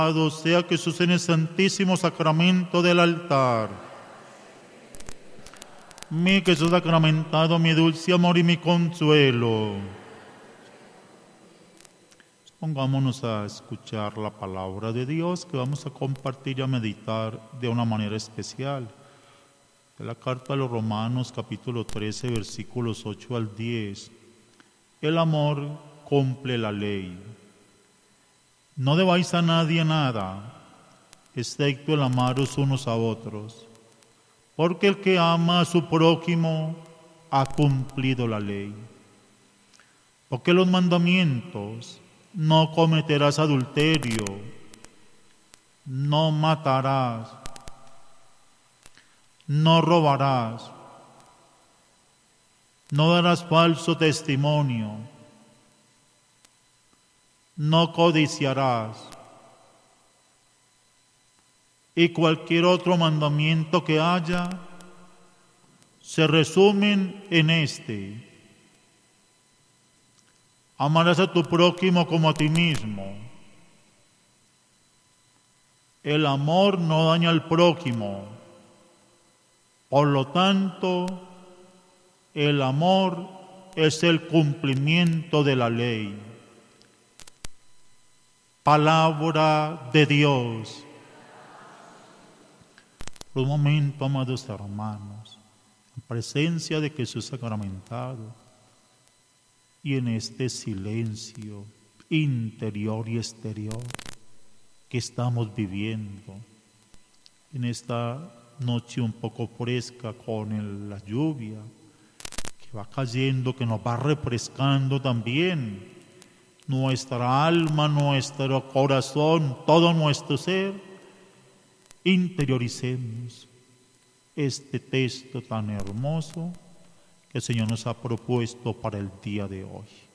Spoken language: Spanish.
sea Jesús en el santísimo sacramento del altar. Mi Jesús sacramentado, mi dulce amor y mi consuelo. Pongámonos a escuchar la palabra de Dios que vamos a compartir y a meditar de una manera especial. De la carta a los Romanos, capítulo 13, versículos 8 al 10. El amor cumple la ley. No debáis a nadie nada, excepto el amaros unos a otros, porque el que ama a su prójimo ha cumplido la ley. Porque los mandamientos: no cometerás adulterio, no matarás, no robarás, no darás falso testimonio, no codiciarás, y cualquier otro mandamiento que haya, se resumen en este: amarás a tu prójimo como a ti mismo. El amor no daña al prójimo, por lo tanto, el amor es el cumplimiento de la ley. Palabra de Dios. Por un momento, amados hermanos, en presencia de Jesús sacramentado y en este silencio interior y exterior que estamos viviendo, en esta noche un poco fresca con la lluvia que va cayendo, que nos va refrescando también nuestra alma, nuestro corazón, todo nuestro ser, interioricemos este texto tan hermoso que el Señor nos ha propuesto para el día de hoy.